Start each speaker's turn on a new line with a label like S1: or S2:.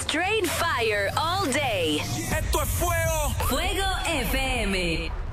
S1: Straight fire all day.
S2: Esto es fuego.
S1: Fuego FM.